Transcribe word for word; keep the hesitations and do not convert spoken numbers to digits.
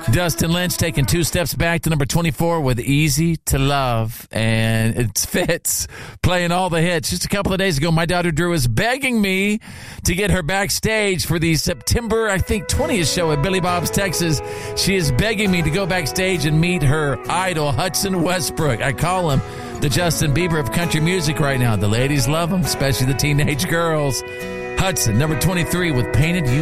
Dustin Lynch taking two steps back to number twenty-four with Easy to Love. And it fits, playing all the hits. Just a couple of days ago, my daughter Drew is begging me to get her backstage for the September, I think, twentieth show at Billy Bob's, Texas. She is begging me to go backstage and meet her idol, Hudson Westbrook. I call him the Justin Bieber of country music right now. The ladies love him, especially the teenage girls. Hudson, number twenty-three with Painted You